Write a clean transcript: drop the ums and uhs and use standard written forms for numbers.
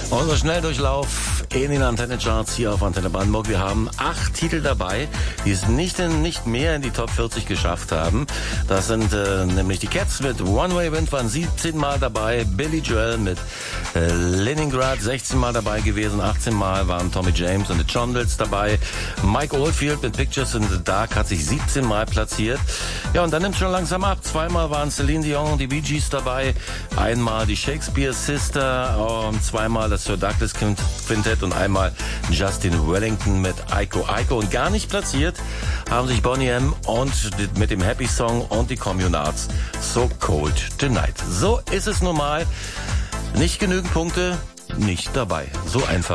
Unser Schnelldurchlauf in den Antenne-Charts hier auf Antenne Brandenburg. Wir haben 8 Titel dabei, die es nicht mehr in die Top 40 geschafft haben. Das sind nämlich die Cats mit One Way Wind, waren 17 Mal dabei. Billy Joel mit Leningrad, 16 Mal dabei gewesen. 18 Mal waren Tommy James und The Chondels dabei. Mike Oldfield mit Pictures in the Dark hat sich 17 Mal platziert. Ja, und dann nimmt schon langsam ab. 2-mal waren Celine Dion und die Bee Gees dabei. Einmal die Shakespeare Sister, 2-mal das Sir Douglas Quintett und einmal Justin Wellington mit Aiko Aiko. Und gar nicht platziert haben sich Boney M. und mit dem Happy Song und die Communards So Cold Tonight. So ist es nun mal. Nicht genügend Punkte, nicht dabei. So einfach.